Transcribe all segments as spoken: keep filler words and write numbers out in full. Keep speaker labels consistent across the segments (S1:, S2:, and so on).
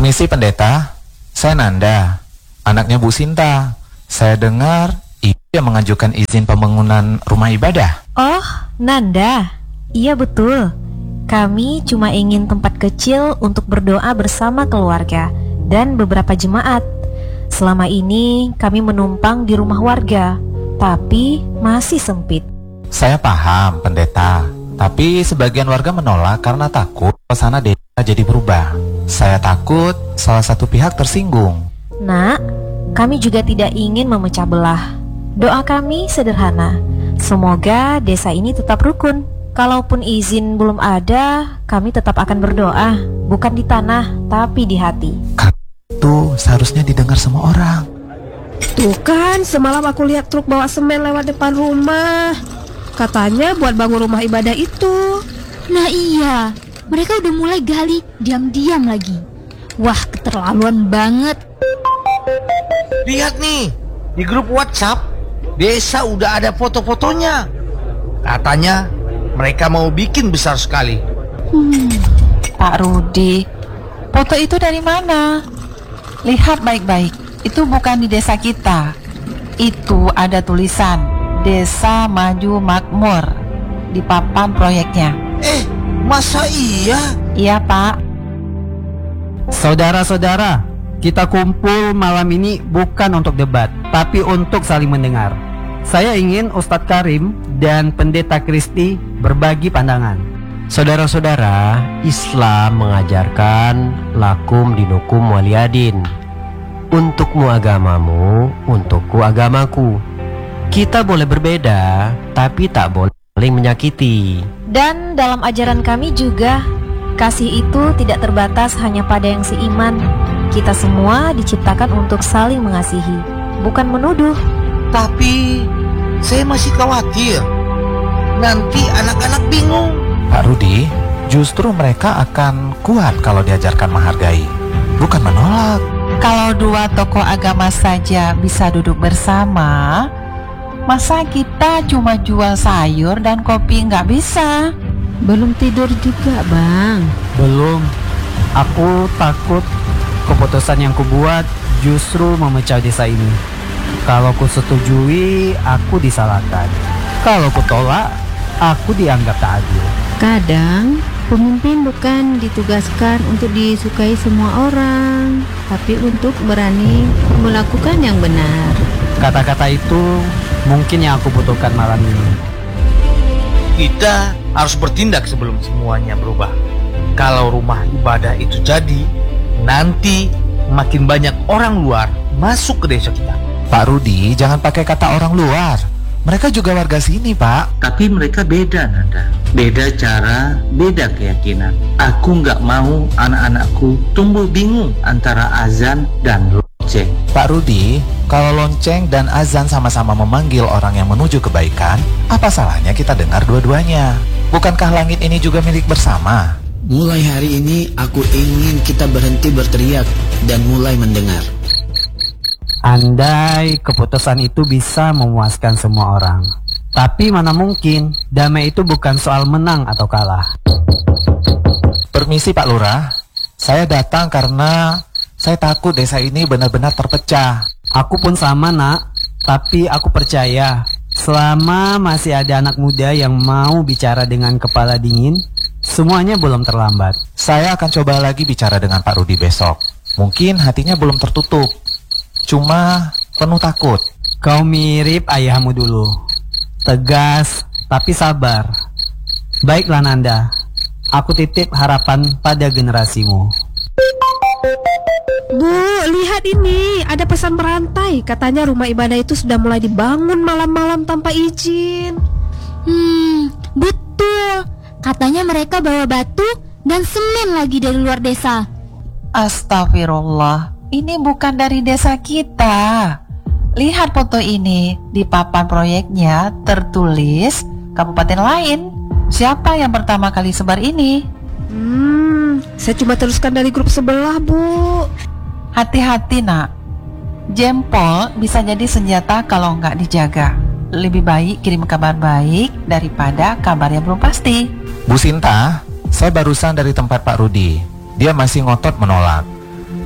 S1: Permisi pendeta, saya Nanda, anaknya Bu Sinta. Saya dengar ibu yang mengajukan izin pembangunan rumah ibadah.
S2: Oh, Nanda, iya betul. Kami cuma ingin tempat kecil untuk berdoa bersama keluarga dan beberapa jemaat. Selama ini kami menumpang di rumah warga, tapi masih sempit.
S1: Saya paham pendeta, tapi sebagian warga menolak karena takut suasana desa jadi berubah. Saya takut salah satu pihak tersinggung.
S2: Nak, kami juga tidak ingin memecah belah. Doa kami sederhana, semoga desa ini tetap rukun. Kalaupun izin belum ada, kami tetap akan berdoa, bukan di tanah, tapi di hati.
S1: Itu seharusnya didengar semua orang.
S3: Tuh kan, semalam aku lihat truk bawa semen lewat depan rumah. Katanya buat bangun rumah ibadah itu.
S4: Nah iya, mereka udah mulai gali diam-diam lagi. Wah, keterlaluan banget.
S5: Lihat nih, di grup WhatsApp desa udah ada foto-fotonya. Katanya mereka mau bikin besar sekali.
S6: Hmm, Pak Rudi, foto itu dari mana? Lihat baik-baik, itu bukan di desa kita. Itu ada tulisan Desa Maju Makmur di papan proyeknya.
S5: Eh, masa iya?
S6: Iya, Pak.
S7: Saudara-saudara, kita kumpul malam ini bukan untuk debat, tapi untuk saling mendengar. Saya ingin Ustadz Karim dan Pendeta Kristi berbagi pandangan.
S8: Saudara-saudara, Islam mengajarkan lakum dinukum waliyadin. Untukmu agamamu, untukku agamaku. Kita boleh berbeda, tapi tak boleh saling menyakiti.
S2: Dan dalam ajaran kami juga, kasih itu tidak terbatas hanya pada yang seiman. Kita semua diciptakan untuk saling mengasihi, bukan menuduh.
S5: Tapi saya masih khawatir nanti anak-anak bingung.
S1: Pak Rudi, justru mereka akan kuat kalau diajarkan menghargai, bukan menolak.
S6: Kalau dua tokoh agama saja bisa duduk bersama, masa kita cuma jual sayur dan kopi nggak bisa?
S3: Belum tidur juga, Bang.
S7: Belum. Aku takut keputusan yang kubuat justru memecah desa ini. Kalau ku setujui, aku disalahkan. Kalau ku tolak, aku dianggap tak adil.
S3: Kadang pemimpin bukan ditugaskan untuk disukai semua orang, tapi untuk berani melakukan yang benar.
S7: Kata-kata itu mungkin yang aku butuhkan malam ini.
S5: Kita harus bertindak sebelum semuanya berubah. Kalau rumah ibadah itu jadi, nanti makin banyak orang luar masuk ke desa kita.
S1: Pak Rudi, jangan pakai kata orang luar. Mereka juga warga sini, Pak.
S9: Tapi mereka beda, Nanda. Beda cara, beda keyakinan. Aku nggak mau anak-anakku tumbuh bingung antara azan dan lonceng.
S1: Pak Rudi, kalau lonceng dan azan sama-sama memanggil orang yang menuju kebaikan, apa salahnya kita dengar dua-duanya? Bukankah langit ini juga milik bersama?
S10: Mulai hari ini aku ingin kita berhenti berteriak dan mulai mendengar.
S7: Andai keputusan itu bisa memuaskan semua orang. Tapi mana mungkin, damai itu bukan soal menang atau kalah.
S1: Permisi Pak Lurah, saya datang karena saya takut desa ini benar-benar terpecah.
S7: Aku pun sama, Nak. Tapi aku percaya, selama masih ada anak muda yang mau bicara dengan kepala dingin, semuanya belum terlambat.
S1: Saya akan coba lagi bicara dengan Pak Rudi besok. Mungkin hatinya belum tertutup, cuma penuh takut.
S7: Kau mirip ayahmu dulu. Tegas, tapi sabar. Baiklah Nanda, aku titip harapan pada generasimu.
S3: Bu, lihat ini, ada pesan berantai. Katanya rumah ibadah itu sudah mulai dibangun malam-malam tanpa izin.
S4: Hmm, betul. Katanya mereka bawa batu dan semen lagi dari luar desa.
S6: Astagfirullah, ini bukan dari desa kita. Lihat foto ini, di papan proyeknya tertulis kabupaten lain. Siapa yang pertama kali sebar ini?
S3: Hmm, saya cuma teruskan dari grup sebelah, Bu.
S6: Hati-hati nak, jempol bisa jadi senjata kalau nggak dijaga. Lebih baik kirim kabar baik daripada kabar yang belum pasti.
S1: Bu Sinta, saya barusan dari tempat Pak Rudi. Dia masih ngotot menolak.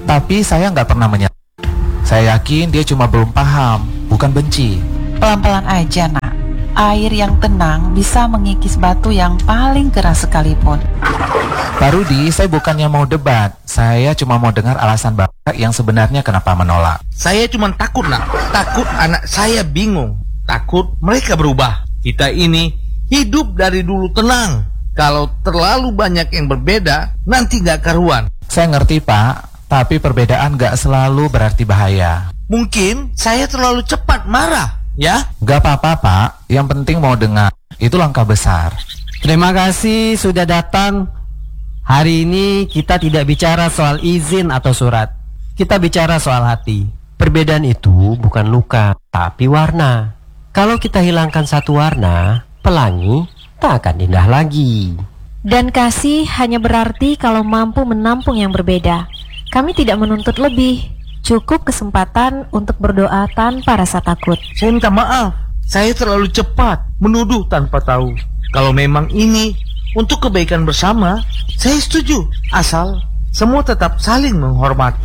S1: Tapi saya nggak pernah menyerah. Saya yakin dia cuma belum paham, bukan benci.
S6: Pelan-pelan aja, nak. Air yang tenang bisa mengikis batu yang paling keras sekalipun.
S1: Pak Rudi, saya bukannya mau debat. Saya cuma mau dengar alasan Bapak yang sebenarnya kenapa menolak.
S5: Saya cuma takut, nak. Takut anak saya bingung. Takut mereka berubah. Kita ini hidup dari dulu tenang. Kalau terlalu banyak yang berbeda, nanti gak karuan.
S1: Saya ngerti, Pak. Tapi perbedaan gak selalu berarti bahaya.
S5: Mungkin saya terlalu cepat marah, ya?
S1: Gak apa-apa, Pak. Yang penting mau dengar. Itu langkah besar.
S7: Terima kasih sudah datang. Hari ini kita tidak bicara soal izin atau surat. Kita bicara soal hati.
S8: Perbedaan itu bukan luka, tapi warna. Kalau kita hilangkan satu warna, pelangi tak akan indah lagi.
S2: Dan kasih hanya berarti kalau mampu menampung yang berbeda. Kami tidak menuntut lebih. Cukup kesempatan untuk berdoa tanpa rasa takut.
S5: Saya minta maaf. Saya terlalu cepat menuduh tanpa tahu. Kalau memang ini untuk kebaikan bersama, saya setuju. Asal semua tetap saling menghormati.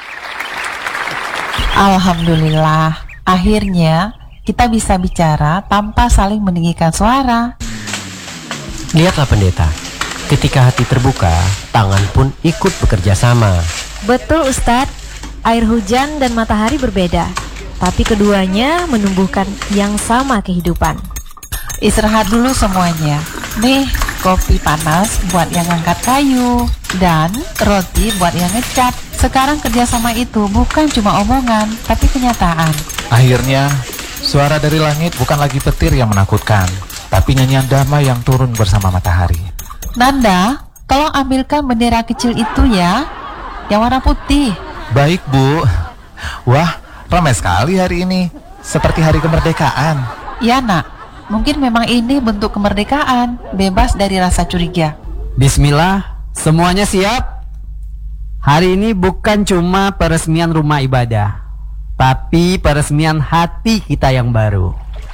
S6: Alhamdulillah, akhirnya kita bisa bicara tanpa saling meninggikan suara.
S8: Lihatlah pendeta, ketika hati terbuka, tangan pun ikut bekerja sama.
S2: Betul, Ustadz. Air hujan dan matahari berbeda, tapi keduanya menumbuhkan yang sama kehidupan.
S6: Istirahat dulu semuanya. Nih, kopi panas buat yang angkat kayu dan roti buat yang ngecat. Sekarang kerjasama itu bukan cuma omongan, tapi kenyataan.
S1: Akhirnya, suara dari langit bukan lagi petir yang menakutkan, tapi nyanyian damai yang turun bersama matahari.
S6: Nanda, tolong ambilkan bendera kecil itu ya, yang warna putih.
S1: Baik, Bu. Wah, ramai sekali hari ini. Seperti hari kemerdekaan.
S6: Ya, nak. Mungkin memang ini bentuk kemerdekaan, bebas dari rasa curiga.
S7: Bismillah, semuanya siap? Hari ini bukan cuma peresmian rumah ibadah, tapi peresmian hati kita yang baru.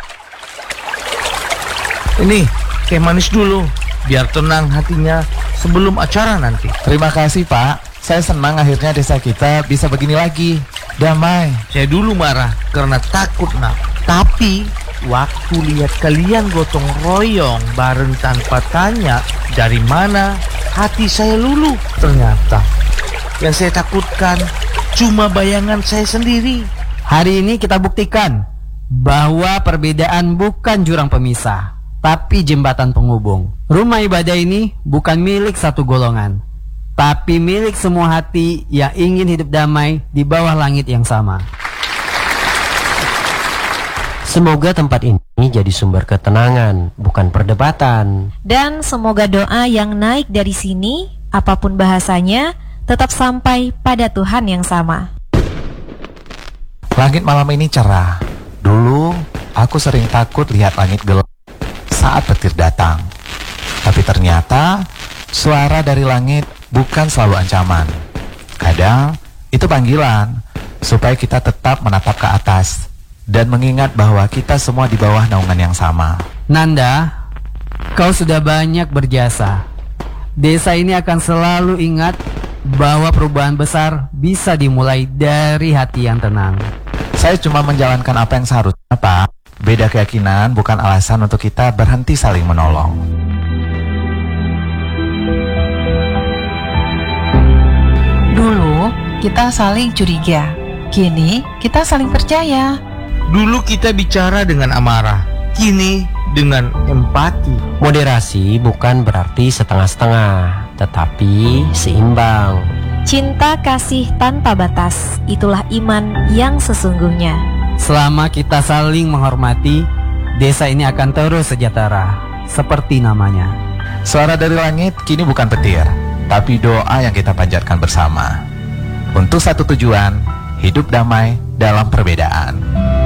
S5: Ini, teh manis dulu, biar tenang hatinya sebelum acara nanti.
S1: Terima kasih, Pak. Saya senang akhirnya desa kita bisa begini lagi. Damai.
S5: Saya dulu marah karena takut, nak. Tapi waktu lihat kalian gotong royong bareng tanpa tanya dari mana, hati saya luluh. Ternyata yang saya takutkan cuma bayangan saya sendiri.
S7: Hari ini kita buktikan bahwa perbedaan bukan jurang pemisah, tapi jembatan penghubung. Rumah ibadah ini bukan milik satu golongan, tapi milik semua hati yang ingin hidup damai di bawah langit yang sama.
S8: Semoga tempat ini jadi sumber ketenangan, bukan perdebatan.
S2: Dan semoga doa yang naik dari sini, apapun bahasanya, tetap sampai pada Tuhan yang sama.
S1: Langit malam ini cerah. Dulu, aku sering takut lihat langit gelap saat petir datang. Tapi ternyata, suara dari langit bukan selalu ancaman. Kadang itu panggilan supaya kita tetap menatap ke atas dan mengingat bahwa kita semua di bawah naungan yang sama.
S7: Nanda, kau sudah banyak berjasa. Desa ini akan selalu ingat bahwa perubahan besar bisa dimulai dari hati yang tenang.
S1: Saya cuma menjalankan apa yang seharusnya, Pak. Beda keyakinan bukan alasan untuk kita berhenti saling menolong.
S6: Dulu kita saling curiga, kini kita saling percaya.
S5: Dulu kita bicara dengan amarah, kini dengan empati.
S8: Moderasi bukan berarti setengah-setengah, tetapi seimbang.
S2: Cinta kasih tanpa batas, itulah iman yang sesungguhnya.
S7: Selama kita saling menghormati, desa ini akan terus sejahtera, seperti namanya.
S1: Suara dari langit kini bukan petir, tapi doa yang kita panjatkan bersama. Untuk satu tujuan, hidup damai dalam perbedaan.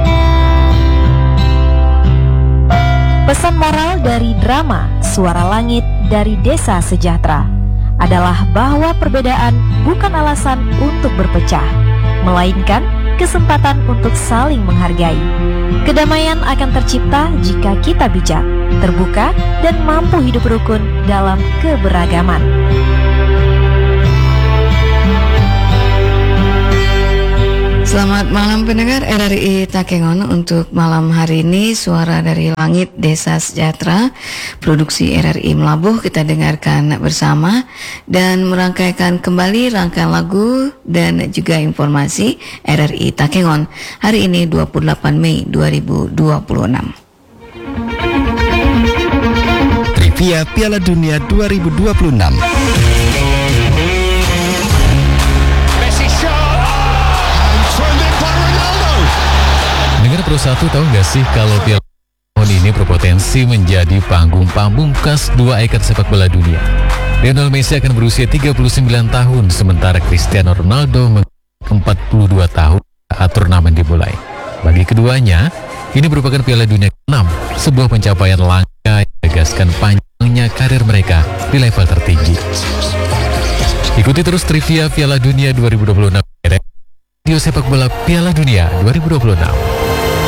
S2: Pesan moral dari drama Suara Langit dari Desa Sejahtera adalah bahwa perbedaan bukan alasan untuk berpecah, melainkan kesempatan untuk saling menghargai. Kedamaian akan tercipta jika kita bijak, terbuka, dan mampu hidup rukun dalam keberagaman.
S11: Selamat malam pendengar R R I Takengon. Untuk malam hari ini Suara dari Langit Desa Sejahtera produksi R R I Melabuh kita dengarkan bersama dan merangkaikan kembali rangkaian lagu dan juga informasi R R I Takengon hari ini dua puluh delapan Mei dua ribu dua puluh enam.
S12: Trivia Piala Dunia dua ribu dua puluh enam.
S13: Dengar Pro satu, tahu nggak sih kalau Piala tahun ini berpotensi menjadi panggung pamungkas dua ikon sepak bola dunia. Lionel Messi akan berusia tiga puluh sembilan tahun, sementara Cristiano Ronaldo empat puluh dua tahun saat turnamen dimulai. Bagi keduanya, ini merupakan Piala Dunia ke enam, sebuah pencapaian langka yang menegaskan panjangnya karir mereka di level tertinggi. Ikuti terus trivia Piala Dunia dua ribu dua puluh enam, Radio Sepak Bola Piala Dunia dua ribu dua puluh enam.